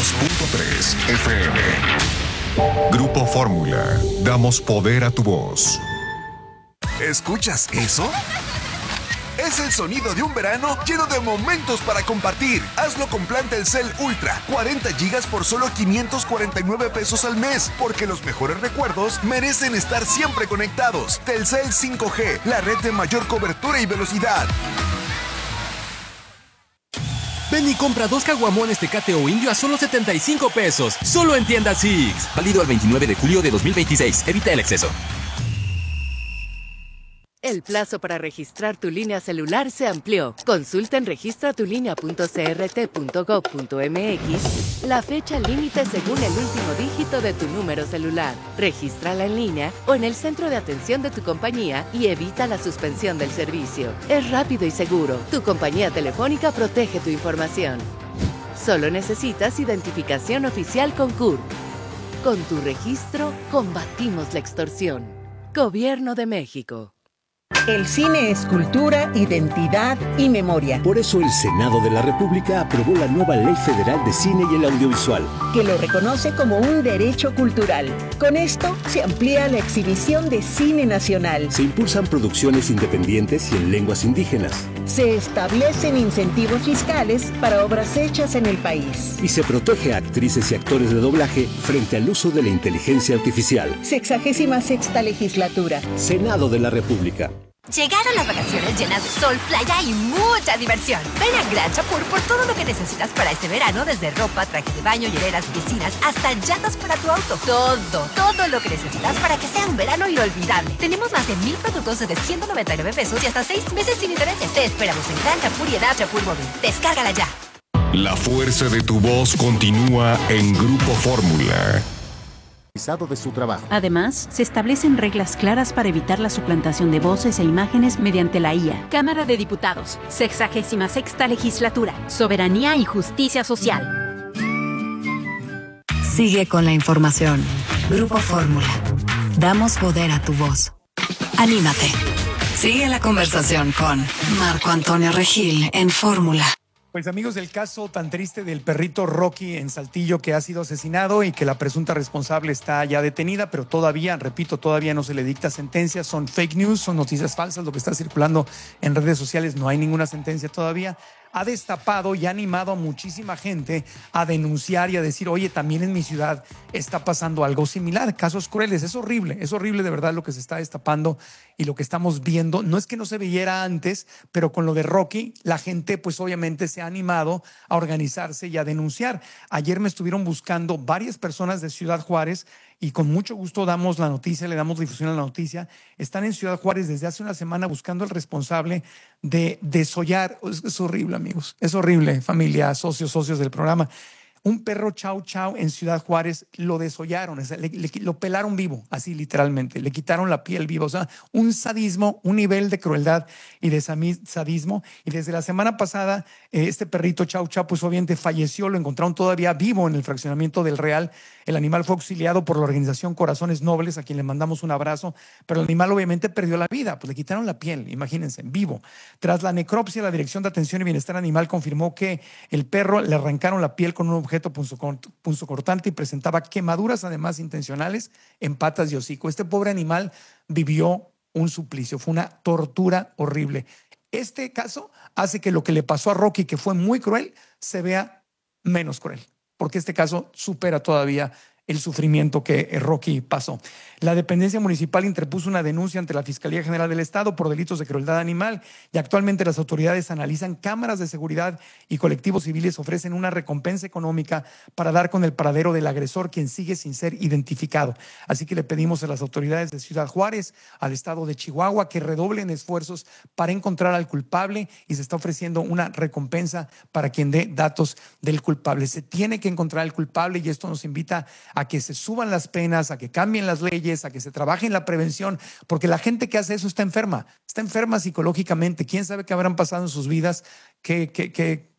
92.3 FM. Grupo Fórmula. Damos poder a tu voz. ¿Escuchas eso? Es el sonido de un verano lleno de momentos para compartir. Hazlo con plan Telcel Ultra. 40 gigas por solo 549 pesos al mes. Porque los mejores recuerdos merecen estar siempre conectados. Telcel 5G, la red de mayor cobertura y velocidad. Ven y compra 2 caguamones Tecate o Indio a solo 75 pesos. Solo en tiendas Six. Válido al 29 de julio de 2026. Evita el exceso. El plazo para registrar tu línea celular se amplió. Consulta en registratulínea.crt.gov.mx la fecha límite según el último dígito de tu número celular. Regístrala en línea o en el centro de atención de tu compañía y evita la suspensión del servicio. Es rápido y seguro. Tu compañía telefónica protege tu información. Solo necesitas identificación oficial con CURP. Con tu registro, combatimos la extorsión. Gobierno de México. El cine es cultura, identidad y memoria. Por eso el Senado de la República aprobó la nueva Ley Federal de Cine y el Audiovisual, que lo reconoce como un derecho cultural. Con esto se amplía la exhibición de cine nacional. Se impulsan producciones independientes y en lenguas indígenas. Se establecen incentivos fiscales para obras hechas en el país. Y se protege a actrices y actores de doblaje frente al uso de la inteligencia artificial. 66ª legislatura. Senado de la República. Llegaron las vacaciones llenas de sol, playa y mucha diversión. Ven a Gran Chapur por todo lo que necesitas para este verano, desde ropa, trajes de baño, hieleras, piscinas, hasta llantas para tu auto. Todo lo que necesitas para que sea un verano inolvidable. Tenemos más de 1,000 productos desde 199 pesos y hasta 6 meses sin intereses. Te esperamos en Gran Chapur y en App Chapur Móvil. Descárgala ya. La fuerza de tu voz continúa en Grupo Fórmula. De su trabajo. Además, se establecen reglas claras para evitar la suplantación de voces e imágenes mediante la IA. Cámara de Diputados, 66ª Legislatura, Soberanía y Justicia Social. Sigue con la información. Grupo Fórmula. Damos poder a tu voz. Anímate. Sigue la conversación con Marco Antonio Regil en Fórmula. Pues amigos, del caso tan triste del perrito Rocky en Saltillo, que ha sido asesinado y que la presunta responsable está ya detenida, pero todavía, repito, todavía no se le dicta sentencia. Son fake news, son noticias falsas lo que está circulando en redes sociales. No hay ninguna sentencia todavía. Ha destapado y ha animado a muchísima gente a denunciar y a decir, oye, también en mi ciudad está pasando algo similar, casos crueles. Es horrible de verdad lo que se está destapando y lo que estamos viendo. No es que no se viera antes, pero con lo de Rocky, la gente pues obviamente se ha animado a organizarse y a denunciar. Ayer me estuvieron buscando varias personas de Ciudad Juárez y con mucho gusto damos la noticia, le damos difusión a la noticia. Están en Ciudad Juárez desde hace una semana buscando al responsable de desollar. Es horrible, amigos. Es horrible, familia, socios del programa. Un perro Chow Chow en Ciudad Juárez lo desollaron, o sea, lo pelaron vivo, así literalmente. Le quitaron la piel viva. O sea, un sadismo, un nivel de crueldad y de sadismo. Y desde la semana pasada, este perrito Chow Chow, pues obviamente falleció. Lo encontraron todavía vivo en el fraccionamiento del Real. El animal fue auxiliado por la organización Corazones Nobles, a quien le mandamos un abrazo. Pero el animal obviamente perdió la vida, pues le quitaron la piel, imagínense, en vivo. Tras la necropsia, la Dirección de Atención y Bienestar Animal confirmó que el perro le arrancaron la piel con un objeto punzocortante y presentaba quemaduras, además intencionales, en patas y hocico. Este pobre animal vivió un suplicio, fue una tortura horrible. Este caso hace que lo que le pasó a Rocky, que fue muy cruel, se vea menos cruel, porque este caso supera todavía el sufrimiento que Rocky pasó. La dependencia municipal interpuso una denuncia ante la Fiscalía General del Estado por delitos de crueldad animal y actualmente las autoridades analizan cámaras de seguridad y colectivos civiles ofrecen una recompensa económica para dar con el paradero del agresor, quien sigue sin ser identificado. Así que le pedimos a las autoridades de Ciudad Juárez, al estado de Chihuahua, que redoblen esfuerzos para encontrar al culpable y se está ofreciendo una recompensa para quien dé datos del culpable. Se tiene que encontrar al culpable y esto nos invita a que se suban las penas, a que cambien las leyes, a que se trabaje en la prevención, porque la gente que hace eso está enferma psicológicamente. ¿Quién sabe qué habrán pasado en sus vidas? ¿Qué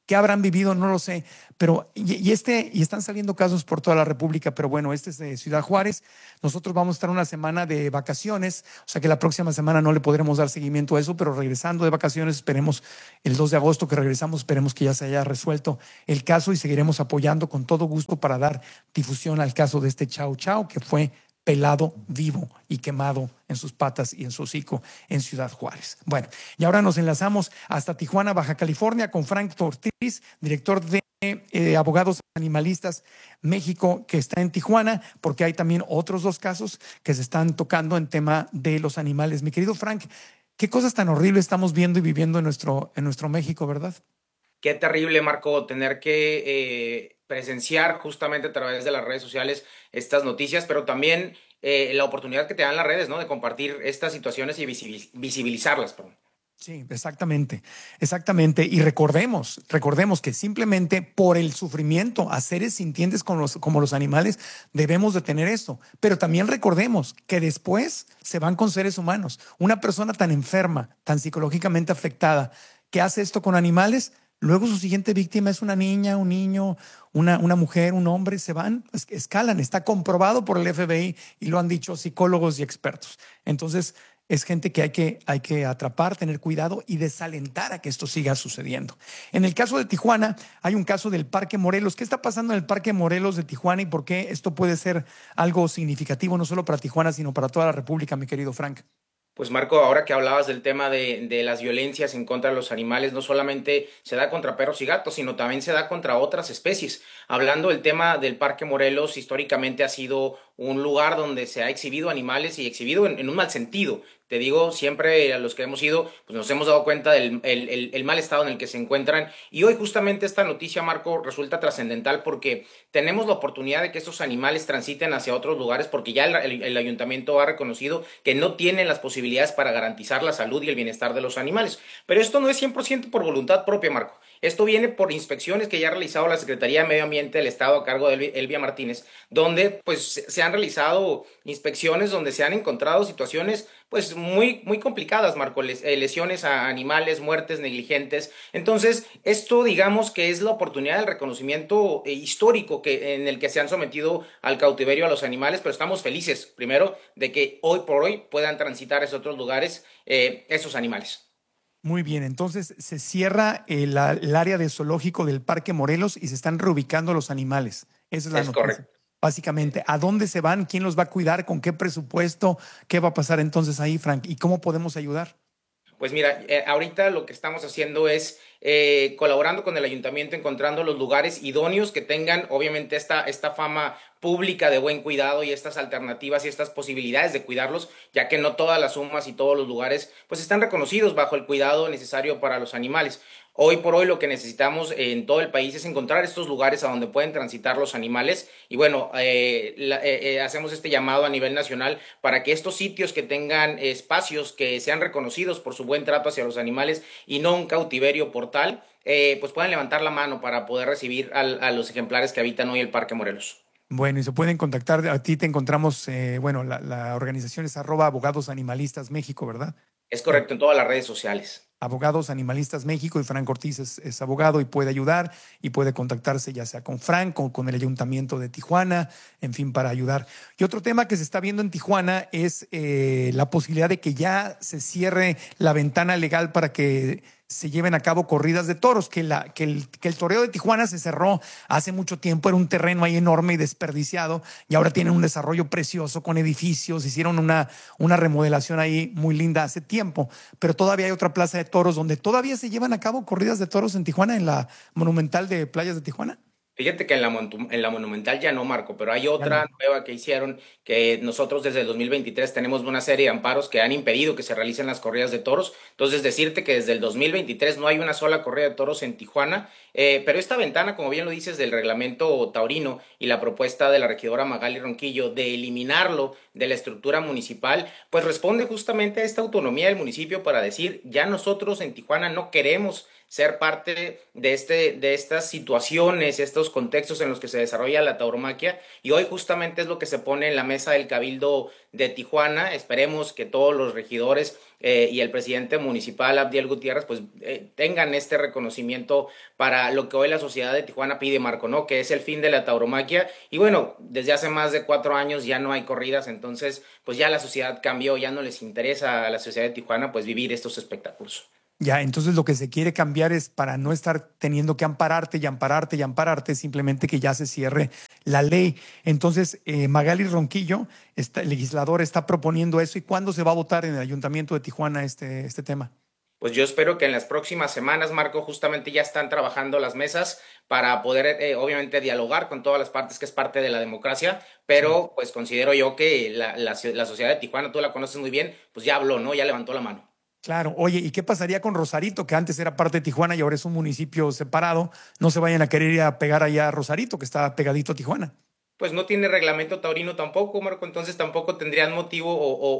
¿Qué habrán vivido? No lo sé. Pero, y están saliendo casos por toda la República, pero bueno, este es de Ciudad Juárez. Nosotros vamos a estar una semana de vacaciones, o sea que la próxima semana no le podremos dar seguimiento a eso, pero regresando de vacaciones, esperemos el 2 de agosto que regresamos, esperemos que ya se haya resuelto el caso y seguiremos apoyando con todo gusto para dar difusión al caso de este Chao Chao, que fue pelado vivo y quemado en sus patas y en su hocico en Ciudad Juárez. Bueno, y ahora nos enlazamos hasta Tijuana, Baja California, con Frank Ortiz, director de Abogados Animalistas México, que está en Tijuana, porque hay también otros 2 casos que se están tocando en tema de los animales. Mi querido Frank, qué cosas tan horribles estamos viendo y viviendo en nuestro México, ¿verdad? Qué terrible, Marco, tener que presenciar justamente a través de las redes sociales estas noticias, pero también la oportunidad que te dan las redes, ¿no? De compartir estas situaciones y visibilizarlas, perdón. Sí, exactamente. Y recordemos que simplemente por el sufrimiento a seres sintientes como los animales debemos de tener esto. Pero también recordemos que después se van con seres humanos. Una persona tan enferma, tan psicológicamente afectada, que hace esto con animales, luego su siguiente víctima es una niña, un niño, una mujer, un hombre, se van, escalan. Está comprobado por el FBI y lo han dicho psicólogos y expertos. Entonces, es gente que hay que atrapar, tener cuidado y desalentar a que esto siga sucediendo. En el caso de Tijuana, hay un caso del Parque Morelos. ¿Qué está pasando en el Parque Morelos de Tijuana y por qué esto puede ser algo significativo no solo para Tijuana, sino para toda la República, mi querido Frank? Pues Marco, ahora que hablabas del tema de las violencias en contra de los animales, no solamente se da contra perros y gatos, sino también se da contra otras especies. Hablando del tema del Parque Morelos, históricamente ha sido un lugar donde se ha exhibido animales y exhibido en un mal sentido. Te digo, siempre a los que hemos ido, pues nos hemos dado cuenta del el mal estado en el que se encuentran. Y hoy justamente esta noticia, Marco, resulta trascendental porque tenemos la oportunidad de que estos animales transiten hacia otros lugares porque ya el ayuntamiento ha reconocido que no tienen las posibilidades para garantizar la salud y el bienestar de los animales. Pero esto no es 100% por voluntad propia, Marco. Esto viene por inspecciones que ya ha realizado la Secretaría de Medio Ambiente del Estado a cargo de Elvia Martínez, donde pues se han realizado inspecciones donde se han encontrado situaciones pues muy complicadas, Marco, lesiones a animales, muertes negligentes. Entonces, esto digamos que es la oportunidad del reconocimiento histórico en el que se han sometido al cautiverio a los animales, pero estamos felices, primero, de que hoy por hoy puedan transitar a esos otros lugares esos animales. Muy bien, entonces se cierra el área de zoológico del Parque Morelos y se están reubicando los animales. Esa es la noticia. Correcto. Básicamente, ¿a dónde se van? ¿Quién los va a cuidar? ¿Con qué presupuesto? ¿Qué va a pasar entonces ahí, Frank? ¿Y cómo podemos ayudar? Pues mira, ahorita lo que estamos haciendo es colaborando con el ayuntamiento, encontrando los lugares idóneos que tengan obviamente esta fama pública de buen cuidado y estas alternativas y estas posibilidades de cuidarlos, ya que no todas las sumas y todos los lugares pues están reconocidos bajo el cuidado necesario para los animales. Hoy por hoy lo que necesitamos en todo el país es encontrar estos lugares a donde pueden transitar los animales y bueno, hacemos este llamado a nivel nacional para que estos sitios que tengan espacios que sean reconocidos por su buen trato hacia los animales y no un cautiverio por tal, pues puedan levantar la mano para poder recibir a los ejemplares que habitan hoy el Parque Morelos. Bueno, y se pueden contactar, a ti te encontramos, la organización es @Abogados Animalistas México, ¿verdad? Es correcto, en todas las redes sociales. Abogados Animalistas México y Frank Ortiz es abogado y puede ayudar y puede contactarse ya sea con Frank o con el Ayuntamiento de Tijuana, en fin, para ayudar. Y otro tema que se está viendo en Tijuana es la posibilidad de que ya se cierre la ventana legal para que se lleven a cabo corridas de toros, que el toreo de Tijuana se cerró hace mucho tiempo, era un terreno ahí enorme y desperdiciado y ahora tienen un desarrollo precioso con edificios, hicieron una remodelación ahí muy linda hace tiempo, pero todavía hay otra plaza de toros donde todavía se llevan a cabo corridas de toros en Tijuana, en la Monumental de Playas de Tijuana. Fíjate que en la Monumental ya no, Marco, pero hay otra nueva que hicieron que nosotros desde el 2023 tenemos una serie de amparos que han impedido que se realicen las corridas de toros. Entonces decirte que desde el 2023 no hay una sola corrida de toros en Tijuana, pero esta ventana, como bien lo dices, del reglamento taurino y la propuesta de la regidora Magali Ronquillo de eliminarlo de la estructura municipal, pues responde justamente a esta autonomía del municipio para decir ya nosotros en Tijuana no queremos ser parte de estas situaciones, estos contextos en los que se desarrolla la tauromaquia, y hoy justamente es lo que se pone en la mesa del Cabildo de Tijuana. Esperemos que todos los regidores y el presidente municipal, Abdiel Gutiérrez, pues tengan este reconocimiento para lo que hoy la sociedad de Tijuana pide, Marco, ¿no? Que es el fin de la tauromaquia. Y bueno, desde hace más de 4 años ya no hay corridas, entonces pues ya la sociedad cambió, ya no les interesa a la sociedad de Tijuana pues vivir estos espectáculos. Ya, entonces lo que se quiere cambiar es para no estar teniendo que ampararte, simplemente que ya se cierre la ley. Entonces, Magali Ronquillo, el legislador, está proponiendo eso. ¿Y cuándo se va a votar en el Ayuntamiento de Tijuana este tema? Pues yo espero que en las próximas semanas, Marco, justamente ya están trabajando las mesas para poder, obviamente, dialogar con todas las partes, que es parte de la democracia, pero pues considero yo que la sociedad de Tijuana, tú la conoces muy bien, pues ya habló, ¿no? Ya levantó la mano. Claro. Oye, ¿y qué pasaría con Rosarito, que antes era parte de Tijuana y ahora es un municipio separado? No se vayan a querer ir a pegar allá a Rosarito, que está pegadito a Tijuana. Pues no tiene reglamento taurino tampoco, Marco, entonces tampoco tendrían motivo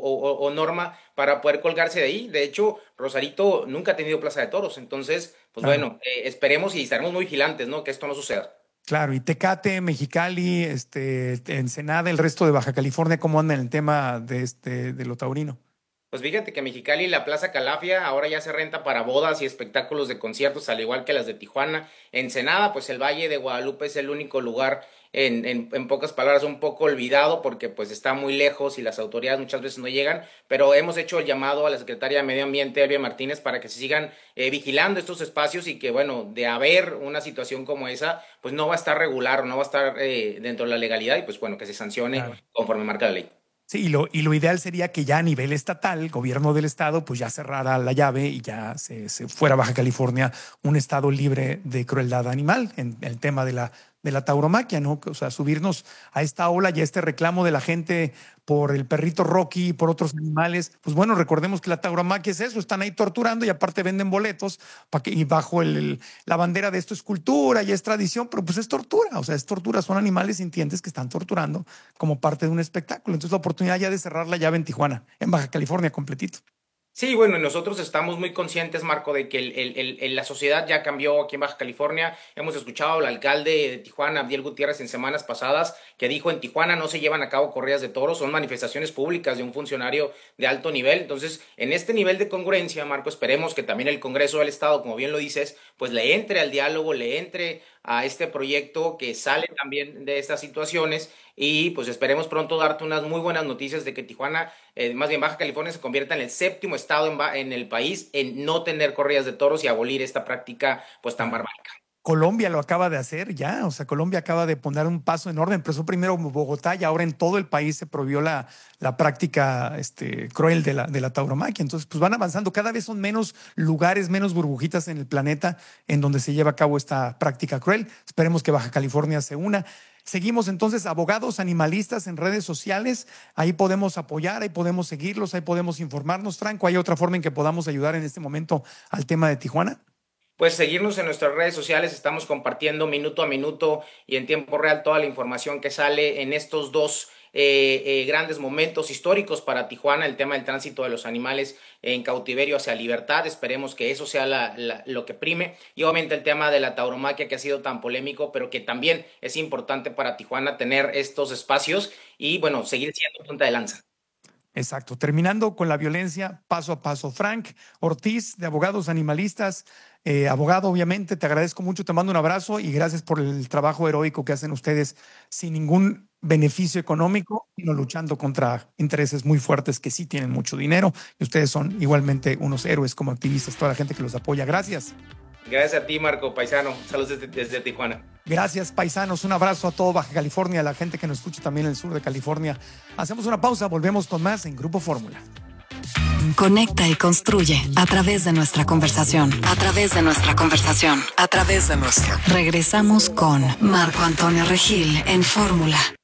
o norma para poder colgarse de ahí. De hecho, Rosarito nunca ha tenido plaza de toros, entonces, pues bueno, esperemos y estaremos muy vigilantes, ¿no? Que esto no suceda. Claro, y Tecate, Mexicali, Ensenada, el resto de Baja California, ¿cómo andan en el tema de lo taurino? Pues fíjate que Mexicali, la Plaza Calafia, ahora ya se renta para bodas y espectáculos de conciertos, al igual que las de Tijuana. Ensenada, pues el Valle de Guadalupe es el único lugar, en pocas palabras, un poco olvidado porque pues está muy lejos y las autoridades muchas veces no llegan, pero hemos hecho el llamado a la secretaria de Medio Ambiente, Elvia Martínez, para que se sigan vigilando estos espacios y que, bueno, de haber una situación como esa, pues no va a estar regular, no va a estar dentro de la legalidad y pues bueno, que se sancione conforme marca la ley. Sí, y lo ideal sería que ya a nivel estatal, el gobierno del estado, pues ya cerrara la llave y ya se fuera Baja California un estado libre de crueldad animal en el tema de la tauromaquia, ¿no? O sea, subirnos a esta ola y a este reclamo de la gente por el perrito Rocky y por otros animales. Pues bueno, recordemos que la tauromaquia es eso, están ahí torturando y aparte venden boletos y bajo la bandera de esto es cultura y es tradición, pero pues es tortura, o sea, es tortura, son animales sintientes que están torturando como parte de un espectáculo. Entonces la oportunidad ya de cerrar la llave en Tijuana, en Baja California completito. Sí, bueno, nosotros estamos muy conscientes, Marco, de que la sociedad ya cambió aquí en Baja California. Hemos escuchado al alcalde de Tijuana, Abdiel Gutiérrez, en semanas pasadas, que dijo en Tijuana no se llevan a cabo corridas de toros, son manifestaciones públicas de un funcionario de alto nivel. Entonces, en este nivel de congruencia, Marco, esperemos que también el Congreso del Estado, como bien lo dices, pues le entre al diálogo, le entre a este proyecto que sale también de estas situaciones y pues esperemos pronto darte unas muy buenas noticias de que Tijuana, más bien Baja California, se convierta en el 7º estado en el país en no tener corridas de toros y abolir esta práctica pues tan barbárica. Colombia lo acaba de hacer ya, o sea, Colombia acaba de poner un paso enorme. Empezó primero en Bogotá y ahora en todo el país se prohibió la práctica cruel de la tauromaquia. Entonces, pues van avanzando. Cada vez son menos lugares, menos burbujitas en el planeta en donde se lleva a cabo esta práctica cruel. Esperemos que Baja California se una. Seguimos entonces abogados animalistas en redes sociales. Ahí podemos apoyar, ahí podemos seguirlos, ahí podemos informarnos. Franco, ¿hay otra forma en que podamos ayudar en este momento al tema de Tijuana? Pues seguirnos en nuestras redes sociales, estamos compartiendo minuto a minuto y en tiempo real toda la información que sale en estos dos grandes momentos históricos para Tijuana, el tema del tránsito de los animales en cautiverio hacia libertad. Esperemos que eso sea lo que prime y obviamente el tema de la tauromaquia que ha sido tan polémico, pero que también es importante para Tijuana tener estos espacios y bueno, seguir siendo punta de lanza. Exacto. Terminando con la violencia paso a paso. Frank Ortiz, de Abogados Animalistas, abogado, obviamente, te agradezco mucho, te mando un abrazo y gracias por el trabajo heroico que hacen ustedes sin ningún beneficio económico, sino luchando contra intereses muy fuertes que sí tienen mucho dinero. Y ustedes son igualmente unos héroes como activistas, toda la gente que los apoya. Gracias. Gracias a ti, Marco, paisano. Saludos desde Tijuana. Gracias, paisanos. Un abrazo a todo Baja California, a la gente que nos escucha también en el sur de California. Hacemos una pausa, volvemos con más en Grupo Fórmula. Conecta y construye a través de nuestra conversación. A través de nuestra conversación. A través de nuestra. Regresamos con Marco Antonio Regil en Fórmula.